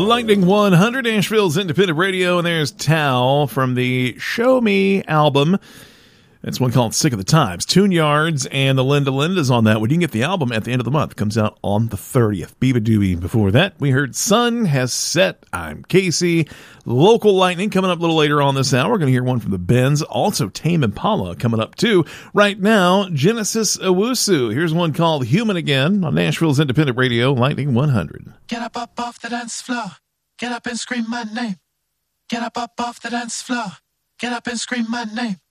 Lightning 100, Asheville's independent radio, and there's Tao from the Show Me album. That's one called Sick of the Times. Tune Yards and the Linda Linda's on that one. You can get the album at the end of the month. It comes out on the 30th. Beabadoobie. Before that, we heard Sun Has Set. I'm Casey. Local Lightning coming up a little later on this hour. We're going to hear one from the Bends. Also, Tame Impala coming up too. Right now, Genesis Owusu. Here's one called Human Again on Nashville's independent radio, Lightning 100. Get up off the dance floor. Get up and scream my name. Get up off the dance floor. Get up and scream my name.